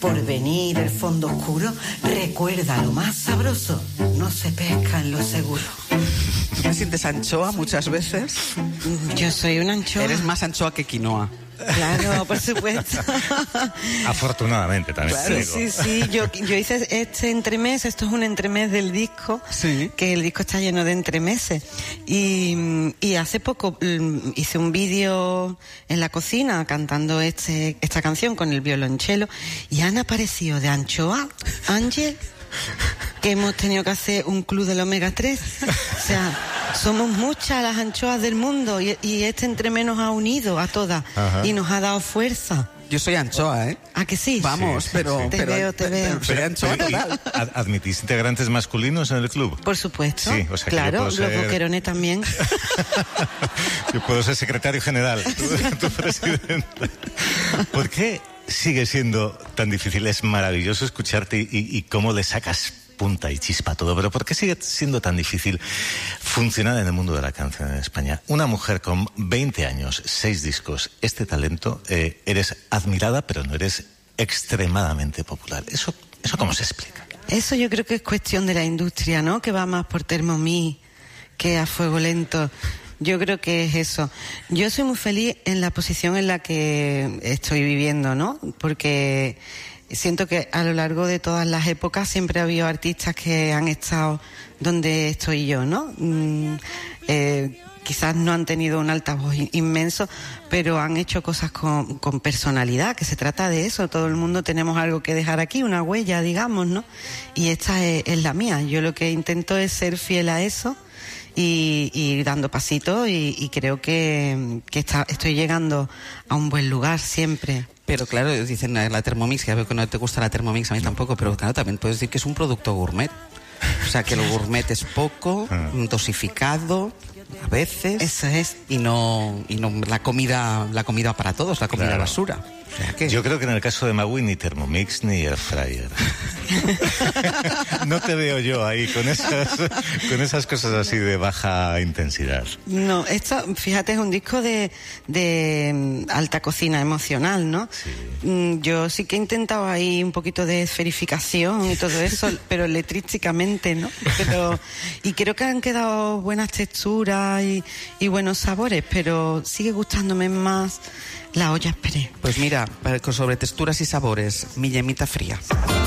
porvenir, el fondo oscuro. Recuerda, lo más sabroso no se pesca en lo seguro. ¿Tú te sientes anchoa muchas veces? Yo soy una anchoa. Eres más anchoa que quinoa. Claro, por supuesto. Afortunadamente también. Claro, sí. Yo hice este entremés, esto es un entremés del disco, sí, que el disco está lleno de entremeses. Y hace poco hice un vídeo en la cocina cantando esta canción con el violonchelo y han aparecido de anchoa, Ángel, que hemos tenido que hacer un club del omega 3. O sea, somos muchas las anchoas del mundo y este entremés nos ha unido a todas. Ajá. Y nos ha dado fuerza. Yo soy anchoa, ¿eh? ¿A que sí? Vamos, sí, pero... Sí. Te veo. Soy anchoa total. ¿Admitís integrantes masculinos en el club? Por supuesto. Sí, o sea, claro, que yo los boquerones también. Yo puedo ser secretario general, tu presidente. ¿Por qué sigue siendo tan difícil? Es maravilloso escucharte y cómo le sacas punta y chispa a todo, pero ¿por qué sigue siendo tan difícil funcionar en el mundo de la canción en España? Una mujer con 20 años, 6 discos, este talento, eres admirada, pero no eres extremadamente popular. ¿Eso cómo se explica? Eso yo creo que es cuestión de la industria, ¿no? Que va más por Thermomix que a fuego lento. Yo creo que es eso. Yo soy muy feliz en la posición en la que estoy viviendo, ¿no? Porque siento que a lo largo de todas las épocas siempre ha habido artistas que han estado donde estoy yo, ¿no? Quizás no han tenido un altavoz inmenso, pero han hecho cosas con personalidad, que se trata de eso. Todo el mundo tenemos algo que dejar aquí, una huella, digamos, ¿no? Y esta es la mía. Yo lo que intento es ser fiel a eso y dando pasitos y creo que estoy llegando a un buen lugar siempre. Pero claro, dicen la Thermomix, ya veo que no te gusta la Thermomix, a mí tampoco, pero claro, también puedes decir que es un producto gourmet. O sea, que lo gourmet es poco, dosificado, a veces. Eso es. Y no la comida para todos, la comida basura. O sea, ¿qué? Yo creo que en el caso de Magui ni Thermomix ni Air Fryer. No te veo yo ahí con esas cosas así de baja intensidad. No, esto, fíjate, es un disco de alta cocina emocional, ¿no? Sí. Yo sí que he intentado ahí un poquito de esferificación y todo eso, pero letrísticamente, ¿no? Y creo que han quedado buenas texturas y buenos sabores, pero sigue gustándome más la olla express. Pues mira, sobre texturas y sabores, mi yemita fría.